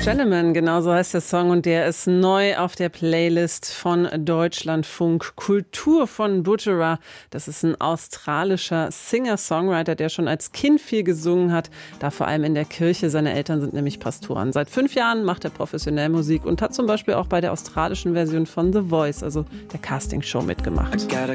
Gentleman, genau so heißt der Song und der ist neu auf der Playlist von Deutschlandfunk Kultur von Butcherer. Das ist ein australischer Singer-Songwriter, der schon als Kind viel gesungen hat, da vor allem in der Kirche. Seine Eltern sind nämlich Pastoren. Seit 5 Jahren macht er professionell Musik und hat zum Beispiel auch bei der australischen Version von The Voice, also der Castingshow, mitgemacht. I got a